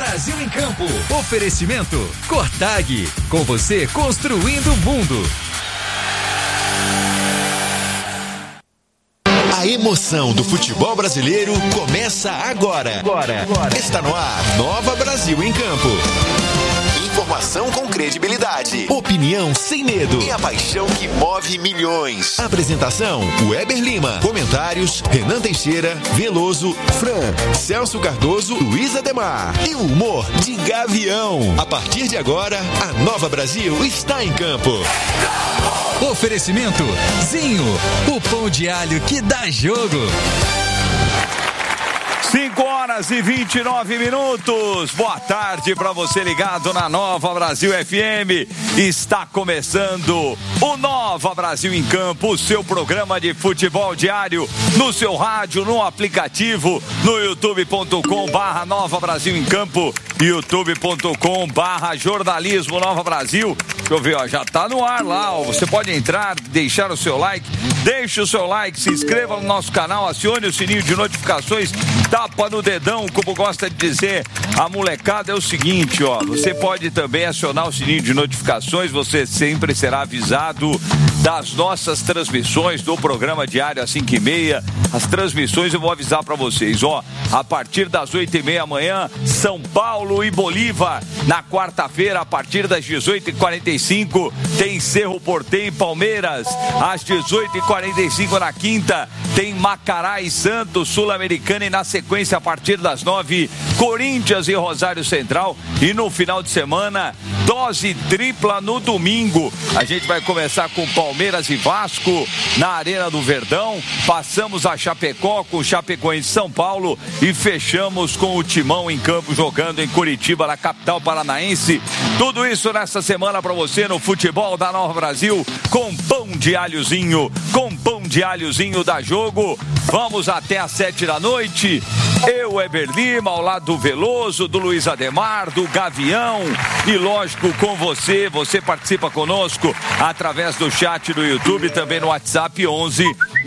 Brasil em Campo. Oferecimento Cortag. Com você construindo o mundo. A emoção do futebol brasileiro começa agora. Está no ar, Nova Brasil em Campo. Informação com credibilidade, opinião sem medo e a paixão que move milhões. Apresentação, Weber Lima. Comentários, Renan Teixeira, Veloso, Fran, Celso Cardoso, Luiz Ademar. E o humor de Gavião. A partir de agora, a Nova Brasil está em campo. Oferecimento Zinho, o pão de alho que dá jogo. 5h29. Boa tarde para você ligado na Nova Brasil FM. Está começando o Nova Brasil em Campo, o seu programa de futebol diário, no seu rádio, no aplicativo, no youtube.com/Nova Brasil em Campo, youtube.com/jornalismo Nova Brasil. Deixa eu ver, ó, já tá no ar lá, ó. Você pode entrar, deixar o seu like, deixe o seu like, se inscreva no nosso canal, acione o sininho de notificações, tapa no dedão, como gosta de dizer a molecada. É o seguinte, ó, você pode também acionar o sininho de notificações, você sempre será avisado das nossas transmissões do programa diário às 5h30. As transmissões eu vou avisar para vocês, ó, a partir das 8h30 amanhã, São Paulo e Bolívar. Na quarta-feira, a partir das 18h45, tem Cerro Porteño e Palmeiras. Às 18h45 na quinta, tem Macará e Santos, Sul-Americana, e na sequência, a partir das 9h, Corinthians e Rosário Central. E no final de semana, dose tripla no domingo. A gente vai começar com Palmeiras e Vasco na Arena do Verdão. Passamos a Chapecó com Chapecoense e São Paulo e fechamos com o Timão em campo jogando em Curitiba, na capital paranaense. Tudo isso nessa semana para você no futebol da Nova Brasil, com pão de alhozinho, da Jogo. Vamos até às 7 da noite. Eu, Weber Lima, ao lado do Veloso, do Luiz Ademar, do Gavião e, lógico, com você. Você participa conosco através do chat do YouTube, também no WhatsApp 11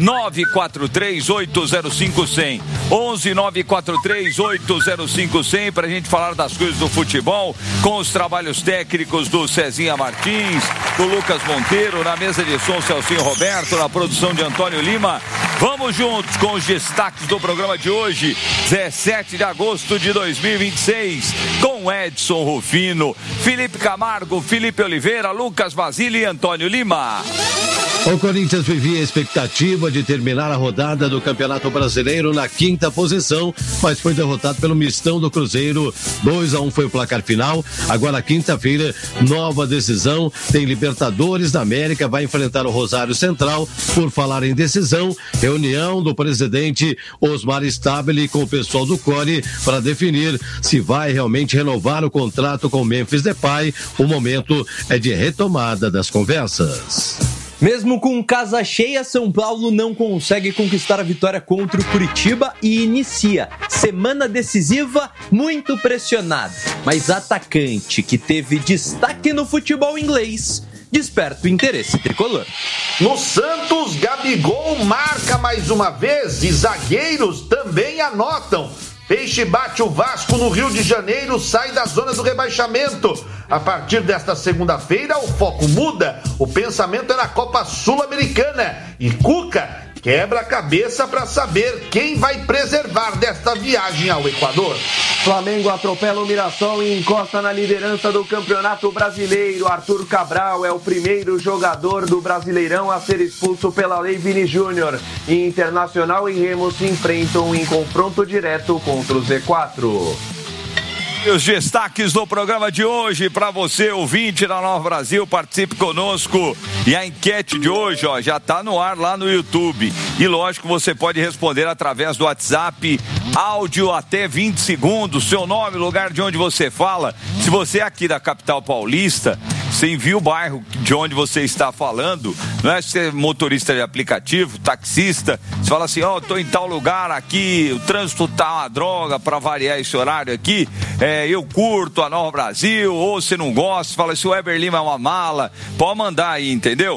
943 805 100. 11 943 805 100 para a gente falar das coisas do futebol, com os trabalhos técnicos do Cezinha Martins, do Lucas Monteiro, na mesa de som Celcinho Roberto, na produção de Antônio Lima. Vamos juntos com os destaques do programa de hoje, 17 de agosto de 2026, com Edson Rufino, Felipe Camargo, Felipe Oliveira, Lucas Basile e Antônio Lima. O Corinthians vivia a expectativa de terminar a rodada do Campeonato Brasileiro na quinta posição, mas foi derrotado pelo Mistão do Cruzeiro. 2-1 foi o placar final. Agora, quinta-feira, nova decisão. Tem Libertadores da América, vai enfrentar o Rosário Central. Por falar em decisão, reunião do presidente Osmar Stabile com o pessoal do Core para definir se vai realmente renovar o contrato com Memphis Depay. O momento é de retomada das conversas. Mesmo com casa cheia, São Paulo não consegue conquistar a vitória contra o Curitiba e inicia semana decisiva muito pressionado. Mas atacante que teve destaque no futebol inglês desperta o interesse tricolor. No Santos, Gabigol marca mais uma vez e zagueiros também anotam. Peixe bate o Vasco no Rio de Janeiro, sai da zona do rebaixamento. A partir desta segunda-feira, o foco muda. O pensamento é na Copa Sul-Americana. E Cuca quebra a cabeça para saber quem vai preservar desta viagem ao Equador. Flamengo atropela o Mirassol e encosta na liderança do Campeonato Brasileiro. Arthur Cabral é o primeiro jogador do Brasileirão a ser expulso pela Lei Vini Júnior. Internacional e Remo se enfrentam em confronto direto contra o Z4. E os destaques do programa de hoje para você, ouvinte da Nova Brasil, participe conosco. E a enquete de hoje, ó, já está no ar lá no YouTube. E lógico, você pode responder através do WhatsApp, áudio até 20 segundos, seu nome, lugar de onde você fala. Se você é aqui da capital paulista, você envia o bairro de onde você está falando. Não é ser motorista de aplicativo, taxista, você fala assim, ó, tô em tal lugar aqui, o trânsito tá uma droga, para variar esse horário aqui, eu curto a Nova Brasil, ou se não gosta, fala assim, o Weber Lima é uma mala, pode mandar aí, entendeu?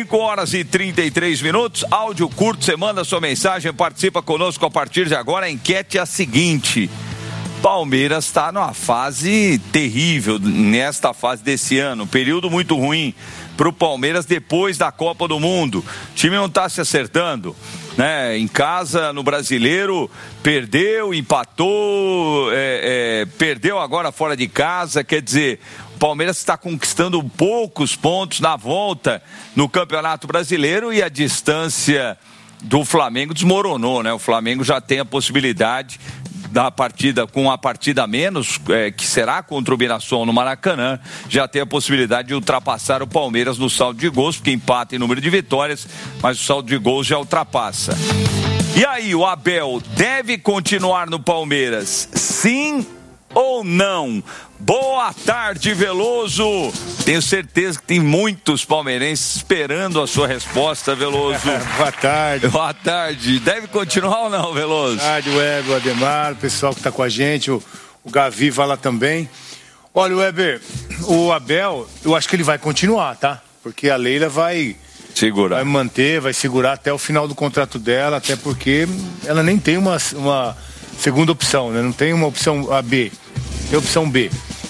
5h33, áudio curto, você manda sua mensagem, participa conosco a partir de agora. A enquete é a seguinte: Palmeiras está numa fase terrível nesta fase desse ano, período muito ruim para o Palmeiras depois da Copa do Mundo. O time não está se acertando, né? Em casa, no Brasileiro, perdeu, empatou, perdeu agora fora de casa, quer dizer, o Palmeiras está conquistando poucos pontos na volta no Campeonato Brasileiro e a distância do Flamengo desmoronou, né? O Flamengo já tem a possibilidade da partida, com a partida a menos, que será contra o Mirassol no Maracanã, já tem a possibilidade de ultrapassar o Palmeiras no saldo de gols, porque empata em número de vitórias, mas o saldo de gols já ultrapassa. E aí, o Abel deve continuar no Palmeiras? Sim ou não? Boa tarde, Veloso. Tenho certeza que tem muitos palmeirenses esperando a sua resposta, Veloso. Boa tarde. Boa tarde. Deve continuar ou não, Veloso? Boa tarde, Weber, o Ademar, o pessoal que está com a gente, o Gavi vai lá também. Olha, Weber, o Abel, eu acho que ele vai continuar, tá? Porque a Leila vai segurar. Vai manter, vai segurar até o final do contrato dela, até porque ela nem tem uma segunda opção, né? Não tem uma opção A, B, tem opção B.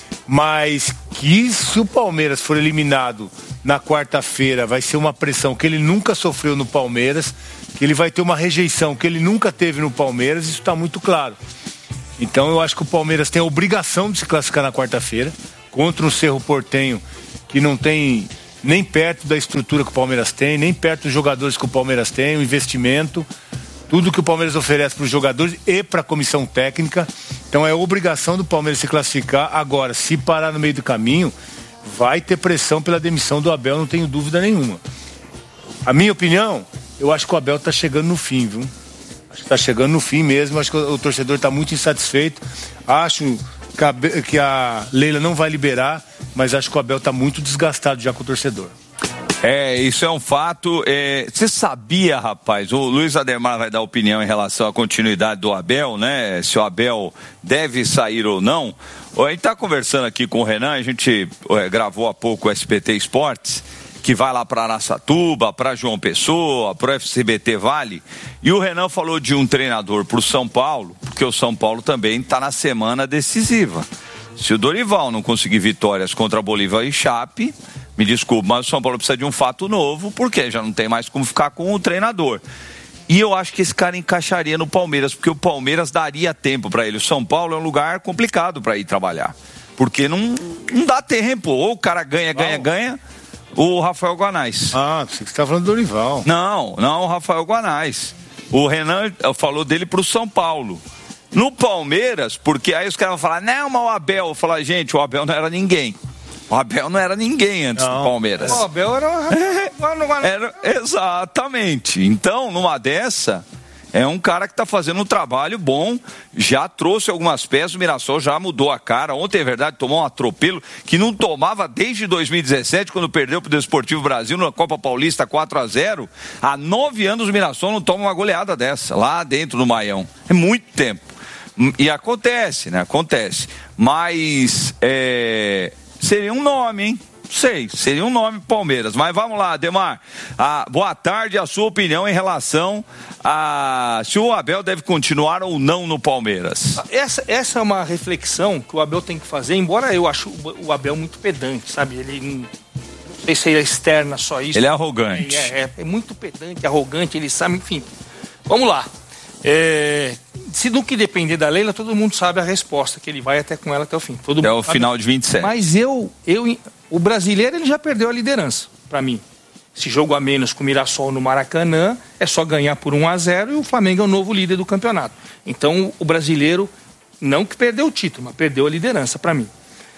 Mas que se o Palmeiras for eliminado na quarta-feira, vai ser uma pressão que ele nunca sofreu no Palmeiras, que ele vai ter uma rejeição que ele nunca teve no Palmeiras, isso está muito claro. Então eu acho que o Palmeiras tem a obrigação de se classificar na quarta-feira contra um Cerro Porteño que não tem nem perto da estrutura que o Palmeiras tem, nem perto dos jogadores que o Palmeiras tem, o investimento, tudo que o Palmeiras oferece para os jogadores e para a comissão técnica. Então é obrigação do Palmeiras se classificar. Agora, se parar no meio do caminho, vai ter pressão pela demissão do Abel, não tenho dúvida nenhuma. A minha opinião, eu acho que o Abel está chegando no fim, viu? Acho que está chegando no fim mesmo, acho que o torcedor está muito insatisfeito. Acho que a Leila não vai liberar, mas acho que o Abel está muito desgastado já com o torcedor. Isso é um fato. Você sabia, rapaz, o Luiz Ademar vai dar opinião em relação à continuidade do Abel, né? Se o Abel deve sair ou não. A gente está conversando aqui com o Renan, a gente gravou há pouco o SBT Esportes, que vai lá para Araçatuba, para João Pessoa, para o FCBT Vale, e o Renan falou de um treinador para o São Paulo, porque o São Paulo também está na semana decisiva. Se o Dorival não conseguir vitórias contra a Bolívia e Chape, me desculpe, mas o São Paulo precisa de um fato novo, porque já não tem mais como ficar com o treinador. E eu acho que esse cara encaixaria no Palmeiras, porque o Palmeiras daria tempo para ele. O São Paulo é um lugar complicado para ir trabalhar, porque não dá tempo. Ou o cara ganha, o Rafael Guanais. Você está falando do Dorival. Não, o Rafael Guanais. O Renan falou dele pro São Paulo. No Palmeiras, porque aí os caras vão falar, não, mas o Abel. Eu falar, gente, o Abel não era ninguém. O Abel não era ninguém antes do Palmeiras. O Abel era... Exatamente. Então, numa dessa, é um cara que está fazendo um trabalho bom, já trouxe algumas peças, o Mirassol já mudou a cara. Ontem, é verdade, tomou um atropelo que não tomava desde 2017, quando perdeu para o Desportivo Brasil na Copa Paulista 4-0. Há 9 anos o Mirassol não toma uma goleada dessa, lá dentro do Maião. É muito tempo. E acontece, né? Acontece. Mas seria um nome, hein? Sei, seria um nome Palmeiras. Mas vamos lá, Ademar. Boa tarde, a sua opinião em relação a se o Abel deve continuar ou não no Palmeiras. Essa é uma reflexão que o Abel tem que fazer, embora eu acho o Abel muito pedante, sabe? Ele não sei se ele externa só isso. Ele é arrogante. É muito pedante, arrogante, ele sabe, enfim. Vamos lá. Se do que depender da Leila, todo mundo sabe a resposta, que ele vai até com ela até o fim. Até o final de 27. Mas o brasileiro, ele já perdeu a liderança, para mim. Esse jogo a menos com o Mirassol no Maracanã, é só ganhar por 1-0 e o Flamengo é o novo líder do campeonato. Então, o brasileiro, não que perdeu o título, mas perdeu a liderança, para mim.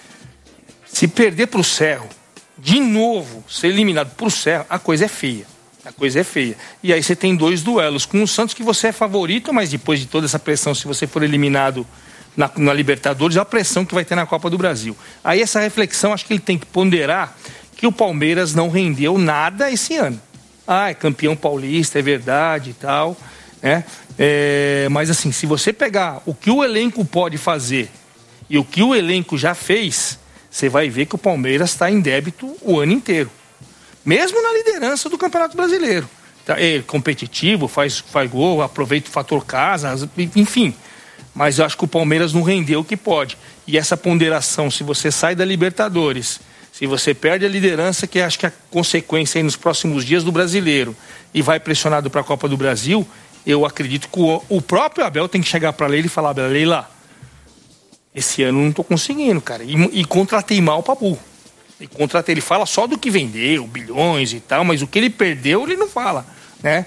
Se perder pro Cerro, de novo, ser eliminado pro Cerro, a coisa é feia. A coisa é feia. E aí você tem 2 duelos com o Santos, que você é favorito, mas depois de toda essa pressão, se você for eliminado na Libertadores, a pressão que vai ter na Copa do Brasil. Aí essa reflexão, acho que ele tem que ponderar que o Palmeiras não rendeu nada esse ano. É campeão paulista, é verdade e tal, né? Mas assim, se você pegar o que o elenco pode fazer e o que o elenco já fez, você vai ver que o Palmeiras está em débito o ano inteiro. Mesmo na liderança do Campeonato Brasileiro. É competitivo, faz gol, aproveita o fator casa, enfim. Mas eu acho que o Palmeiras não rendeu o que pode. E essa ponderação, se você sai da Libertadores, se você perde a liderança, que acho que é a consequência aí nos próximos dias do Brasileiro, e vai pressionado para a Copa do Brasil, eu acredito que o próprio Abel tem que chegar para a Leila e falar: Leila, esse ano não estou conseguindo, cara. E contratei mal o Pabu. Ele fala só do que vendeu, bilhões e tal, mas o que ele perdeu ele não fala, né?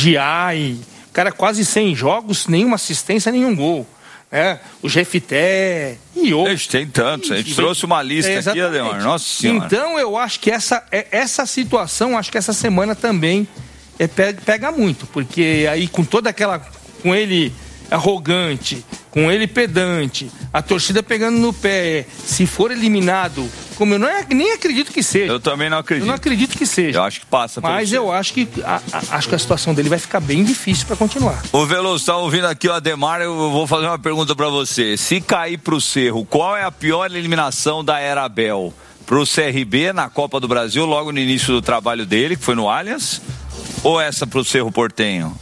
O cara quase 100 jogos, nenhuma assistência, nenhum gol. O Jefité e outros. Tem tantos, a gente trouxe uma lista aqui, Ademar, nossa senhora. Então eu acho que essa situação, acho que essa semana também pega muito, porque aí com toda aquela, com ele arrogante, com ele pedante, a torcida pegando no pé, se for eliminado, como eu nem acredito que seja. Eu também não acredito. Eu não acredito que seja. Eu acho que passa. Mas eu acho que a situação dele vai ficar bem difícil para continuar. O Veloso, tá ouvindo aqui o Ademar, eu vou fazer uma pergunta para você. Se cair pro Cerro, qual é a pior eliminação da era Abel? Pro CRB na Copa do Brasil, logo no início do trabalho dele, que foi no Allianz? Ou essa pro Cerro Porteño?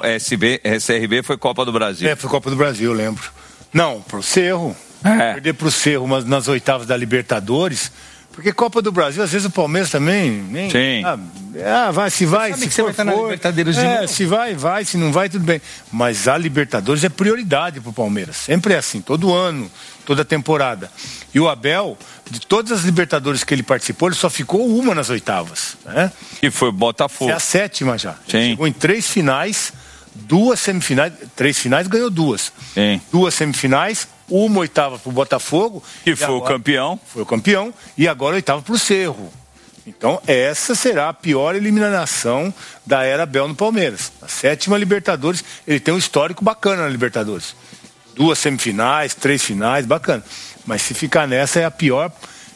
CRB foi Copa do Brasil. Foi Copa do Brasil, eu lembro. Não, pro Cerro. Perder pro Cerro, mas nas oitavas da Libertadores. Porque Copa do Brasil, às vezes o Palmeiras também... Sim. Vai, se vai, se for, vai estar na Libertadores de novo. Se vai, se não vai, tudo bem. Mas a Libertadores é prioridade pro Palmeiras. Sempre é assim, todo ano, toda temporada. E o Abel, de todas as Libertadores que ele participou, ele só ficou uma nas oitavas, né? E foi Botafogo. É a 7ª já. Sim. Ele chegou em 3 finais, 2 semifinais, 3 finais, ganhou 2. Sim. 2 semifinais, 1 oitava pro Botafogo. E foi agora, o campeão. Foi o campeão. E agora oitava pro Cerro. Então essa será a pior eliminação da era Abel no Palmeiras. A 7ª Libertadores, ele tem um histórico bacana na Libertadores. 2 semifinais, 3 finais, bacana. Mas se ficar nessa é a pior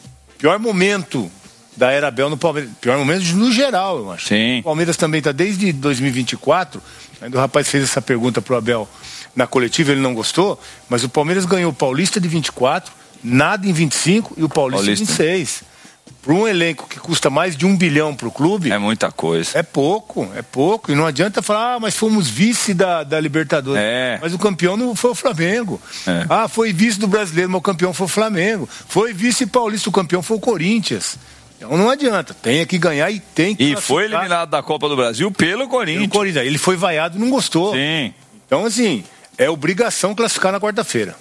momento da era Abel no Palmeiras. Pior momento no geral, eu acho. Sim. O Palmeiras também está desde 2024. Ainda o rapaz fez essa pergunta pro Abel na coletiva, ele não gostou, mas o Palmeiras ganhou o Paulista de 24, nada em 25 e o Paulista em 26. Para um elenco que custa mais de 1 bilhão pro clube... É muita coisa. É pouco. E não adianta falar, mas fomos vice da Libertadores. Mas o campeão não foi o Flamengo. Foi vice do Brasileiro, mas o campeão foi o Flamengo. Foi vice paulista, o campeão foi o Corinthians. Então não adianta, tem que ganhar e tem que... E foi eliminado da Copa do Brasil pelo Corinthians. Ele foi vaiado e não gostou. Sim. Então assim, é obrigação classificar na quarta-feira.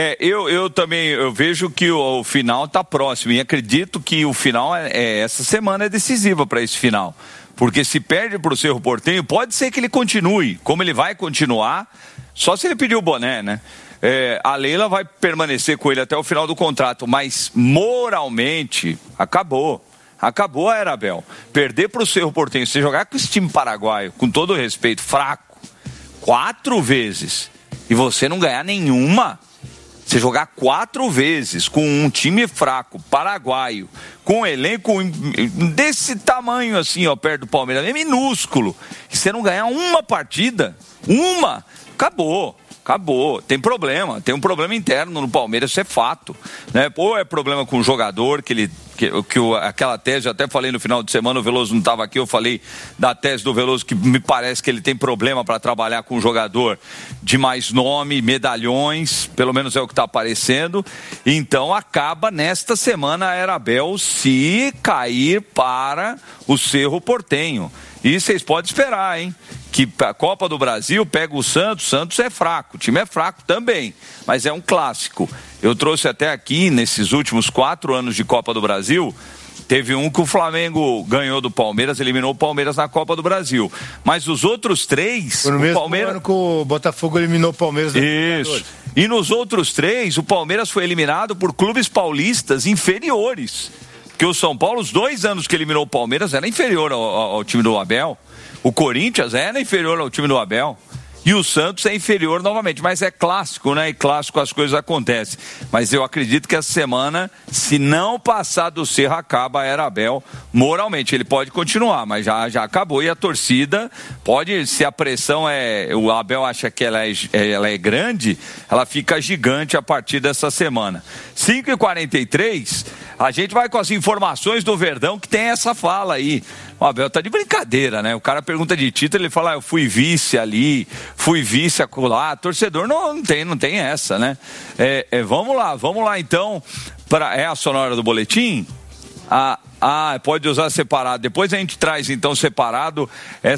Eu também vejo que o final está próximo e acredito que o final essa semana é decisiva para esse final, porque se perde para o Cerro Porteño, pode ser que ele continue, como ele vai continuar, só se ele pedir o boné, né? A Leila vai permanecer com ele até o final do contrato, mas moralmente acabou a era Abel. Perder para o Cerro Porteño, você jogar com esse time paraguaio, com todo o respeito, fraco, 4 vezes e você não ganhar nenhuma. Você jogar 4 vezes com um time fraco, paraguaio, com um elenco desse tamanho assim, perto do Palmeiras, é minúsculo, e você não ganhar uma partida, acabou, tem um problema interno no Palmeiras, isso é fato, né? Ou é problema com o jogador, aquela tese, eu até falei no final de semana, o Veloso não estava aqui, eu falei da tese do Veloso, que me parece que ele tem problema para trabalhar com um jogador de mais nome, medalhões, pelo menos é o que está aparecendo, então acaba nesta semana a era Abel se cair para o Cerro Porteño. E vocês podem esperar, hein? Que a Copa do Brasil pega o Santos é fraco, o time é fraco também, mas é um clássico. Eu trouxe até aqui, nesses últimos 4 anos de Copa do Brasil, teve um que o Flamengo ganhou do Palmeiras, eliminou o Palmeiras na Copa do Brasil. Mas os outros 3... Foi no mesmo ano que o Botafogo eliminou o Palmeiras. Isso. E nos outros 3, o Palmeiras foi eliminado por clubes paulistas inferiores. Porque o São Paulo, os 2 anos que eliminou o Palmeiras, era inferior ao time do Abel. O Corinthians era inferior ao time do Abel. E o Santos é inferior novamente. Mas é clássico, né? E clássico as coisas acontecem. Mas eu acredito que essa semana, se não passar do Cerro, acaba a era Abel moralmente. Ele pode continuar, mas já acabou. E a torcida pode, se a pressão o Abel acha que ela é grande, ela fica gigante a partir dessa semana. 5h43, a gente vai com as informações do Verdão, que tem essa fala aí, O Abel tá de brincadeira, né? O cara pergunta de título, ele fala, eu fui vice ali, fui vice acolá. Torcedor não tem essa, né? Vamos lá então. É a sonora do boletim? Pode usar separado. Depois a gente traz então separado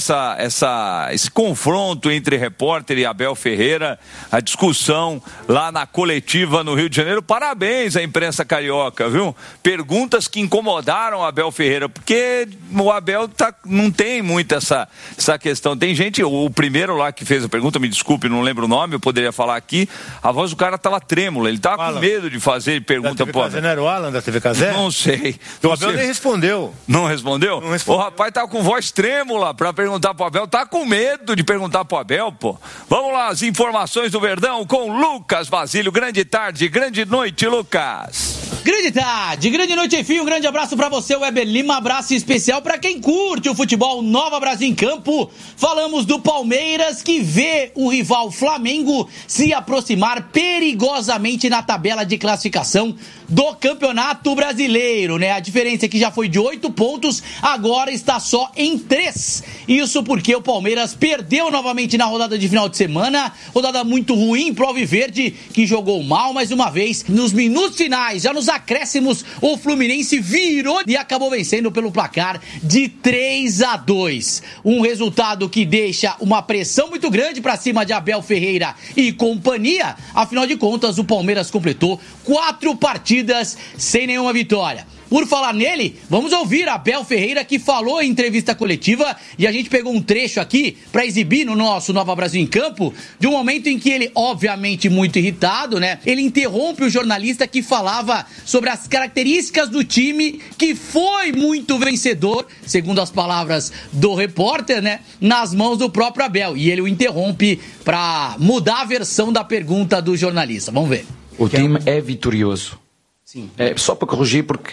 esse confronto entre repórter e Abel Ferreira, a discussão lá na coletiva no Rio de Janeiro. Parabéns à imprensa carioca, viu? Perguntas que incomodaram o Abel Ferreira, porque o Abel não tem muito essa questão. Tem gente, o primeiro lá que fez a pergunta, me desculpe, não lembro o nome, eu poderia falar aqui, a voz do cara estava trêmula, ele estava com medo de fazer pergunta pro Abel. Não era o Alan da TV Casé? Não sei. O Abel nem respondeu. Não respondeu? Não respondeu. O rapaz tá com voz trêmula pra perguntar pro Abel. Tá com medo de perguntar pro Abel, pô. Vamos lá, as informações do Verdão com Lucas Basílio. Grande tarde, grande noite, Lucas. Grande tarde, grande noite, enfim. Um grande abraço pra você, Weber Lima. Abraço especial pra quem curte o futebol Nova Brasil em Campo. Falamos do Palmeiras, que vê o rival Flamengo se aproximar perigosamente na tabela de classificação do Campeonato Brasileiro, né? A diferença é que já foi de 8 pontos, agora está só em 3. Isso porque o Palmeiras perdeu novamente na rodada de final de semana, rodada muito ruim pro Alviverde, que jogou mal mais uma vez. Nos minutos finais, já nos acréscimos, o Fluminense virou e acabou vencendo pelo placar de 3-2. Um resultado que deixa uma pressão muito grande para cima de Abel Ferreira e companhia. Afinal de contas, o Palmeiras completou 4 partidas sem nenhuma vitória. Por falar nele, vamos ouvir Abel Ferreira, que falou em entrevista coletiva, e a gente pegou um trecho aqui para exibir no nosso Nova Brasil em Campo, de um momento em que ele, obviamente muito irritado, né, ele interrompe o jornalista que falava sobre as características do time, que foi muito vencedor, segundo as palavras do repórter, né, nas mãos do próprio Abel, e ele o interrompe para mudar a versão da pergunta do jornalista. Vamos ver. O time é vitorioso. Sim. Só para corrigir, porque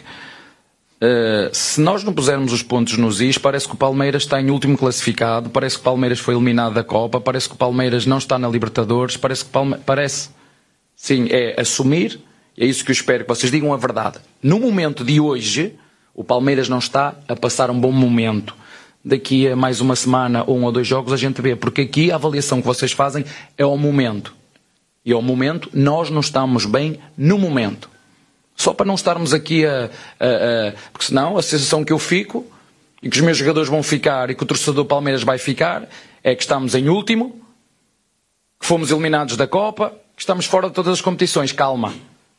se nós não pusermos os pontos nos is, parece que o Palmeiras está em último classificado, parece que o Palmeiras foi eliminado da Copa, parece que o Palmeiras não está na Libertadores, parece sim, é assumir, é isso que eu espero que vocês digam a verdade. No momento de hoje, o Palmeiras não está a passar um bom momento. Daqui a mais uma semana, 1 ou 2 jogos, a gente vê, porque aqui a avaliação que vocês fazem é ao momento. E ao momento, nós não estamos bem no momento. Só para não estarmos aqui porque senão a sensação que eu fico, e que os meus jogadores vão ficar, e que o torcedor Palmeiras vai ficar, é que estamos em último, que fomos eliminados da Copa, que estamos fora de todas as competições. Calma.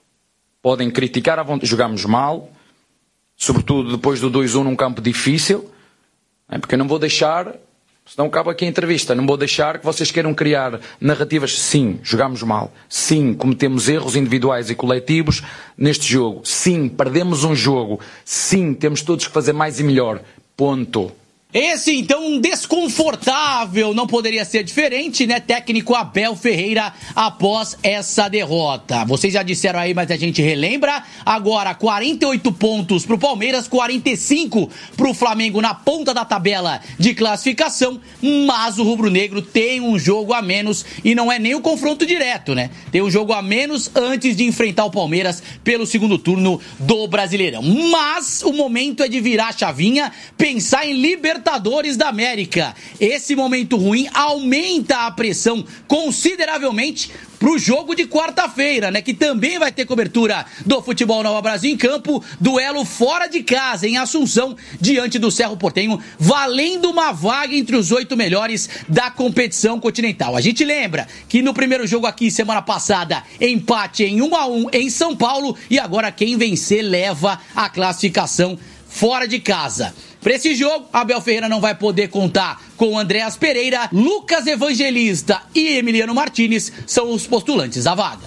Podem criticar, jogamos mal, sobretudo depois do 2-1 num campo difícil, porque eu não vou deixar... Senão acaba aqui a entrevista. Não vou deixar que vocês queiram criar narrativas. Sim, jogamos mal. Sim, cometemos erros individuais e coletivos neste jogo. Sim, perdemos um jogo. Sim, temos todos que fazer mais e melhor. Ponto. Esse, então, um desconfortável, não poderia ser diferente, né? Técnico Abel Ferreira após essa derrota. Vocês já disseram aí, mas a gente relembra. Agora, 48 pontos pro Palmeiras, 45 pro Flamengo na ponta da tabela de classificação. Mas o rubro-negro tem um jogo a menos e não é nem o confronto direto, né? Tem um jogo a menos antes de enfrentar o Palmeiras pelo segundo turno do Brasileirão. Mas o momento é de virar a chavinha, pensar em Libertadores da América. Esse momento ruim aumenta a pressão consideravelmente pro jogo de quarta-feira, né? Que também vai ter cobertura do Futebol Nova Brasil em Campo, duelo fora de casa, em Assunção, diante do Cerro Porteño, valendo uma vaga entre os 8 melhores da competição continental. A gente lembra que no primeiro jogo aqui, semana passada, empate em 1-1 em São Paulo, e agora quem vencer leva a classificação fora de casa. Para esse jogo, Abel Ferreira não vai poder contar com Andréas Pereira, Lucas Evangelista e Emiliano Martinez são os postulantes à vaga.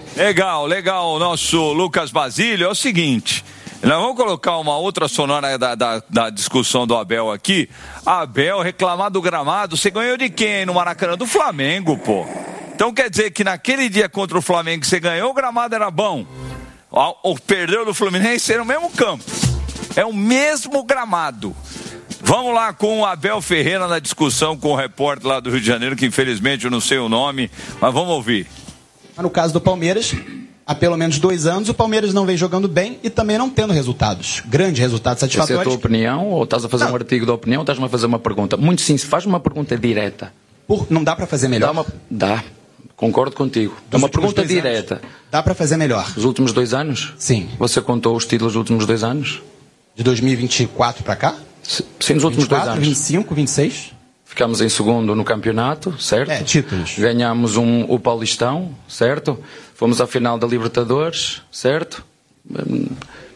Legal, nosso Lucas Basílio. É o seguinte, nós vamos colocar uma outra sonora da discussão do Abel aqui. Abel reclamar do gramado, você ganhou de quem no Maracanã? Do Flamengo, pô. Então quer dizer que naquele dia contra o Flamengo que você ganhou, o gramado era bom. Ou perdeu do Fluminense, era o mesmo campo. É o mesmo gramado. Vamos lá com o Abel Ferreira na discussão com o repórter lá do Rio de Janeiro, que infelizmente eu não sei o nome, mas vamos ouvir. No caso do Palmeiras, há pelo menos 2 anos, o Palmeiras não vem jogando bem e também não tendo resultados. Grandes resultados satisfatórios. Essa é a tua opinião? Ou estás a fazer um artigo de opinião ou estás-me a fazer uma pergunta? Muito sim, faz uma pergunta direta. Não dá para fazer melhor? Dá. Concordo contigo. É uma pergunta direta. Dá para fazer melhor. Os últimos 2 anos? Sim. Você contou os títulos dos últimos 2 anos? De 2024 para cá? Sim, nos últimos 2 anos. 25, 26? Ficamos em segundo no campeonato, certo? Títulos. Ganhamos o Paulistão, certo? Fomos à final da Libertadores, certo? O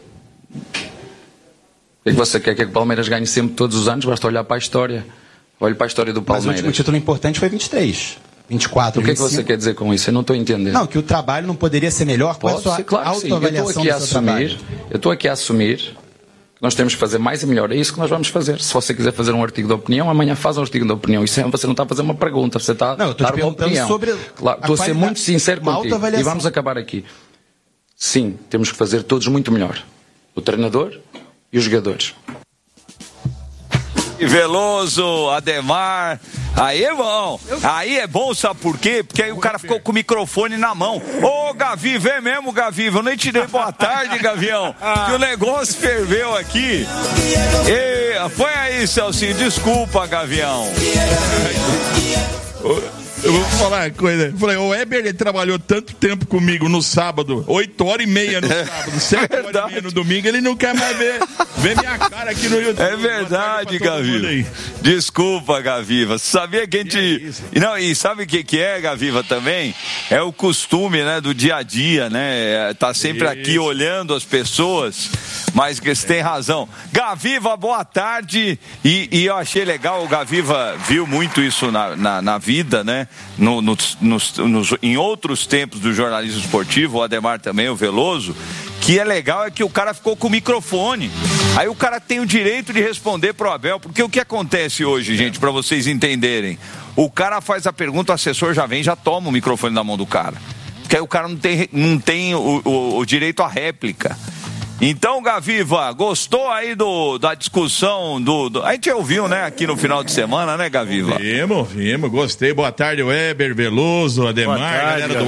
que você quer? Que o Palmeiras ganhe sempre todos os anos? Basta olhar para a história. Olhe para a história do Palmeiras. Mas o último título importante foi 23. 24, o que 25. é que você quer dizer com isso? Eu não estou entendendo. Não, que o trabalho não poderia ser melhor. Qual é a sua autoavaliação do seu trabalho? Eu estou aqui a assumir que nós temos que fazer mais e melhor. É isso que nós vamos fazer. Se você quiser fazer um artigo de opinião, amanhã faz um artigo de opinião. Isso você não está a fazer uma pergunta, você está a dar uma opinião. Sobre claro, estou a ser muito sincero contigo. E vamos acabar aqui. Sim, temos que fazer todos muito melhor. O treinador e os jogadores. Veloso, Ademar, aí é bom. Aí é bom, sabe por quê? Porque aí o cara ficou com o microfone na mão. Ô, Gavi, vem mesmo, Gaviva. Eu nem te dei boa tarde, Gavião. Que o negócio ferveu aqui. Põe aí, Celcinho. Desculpa, Gavião. Eu vou falar uma coisa. Eu falei, o Weber, ele trabalhou tanto tempo comigo no sábado, 8h30 no sábado, 7h30 no domingo, ele não quer mais ver minha cara aqui no YouTube. É verdade, Gaviva. Desculpa, Gaviva. Sabia que a gente... Não, e sabe o que é, Gaviva, também? É o costume, né, do dia a dia, né? Tá sempre aqui olhando as pessoas, mas que você tem razão. Gaviva, boa tarde. E eu achei legal, o Gaviva viu muito isso na vida, né? Em outros tempos do jornalismo esportivo, o Ademar também, o Veloso, que é legal é que o cara ficou com o microfone. Aí o cara tem o direito de responder pro Abel, porque o que acontece hoje, gente, para vocês entenderem, o cara faz a pergunta, o assessor já vem, já toma o microfone da mão do cara, porque aí o cara não tem o direito à réplica. Então, Gaviva, gostou aí da discussão a gente ouviu, né, aqui no final de semana, né, Gaviva? Vimos, gostei. Boa tarde, Weber, Veloso, Ademar, galera do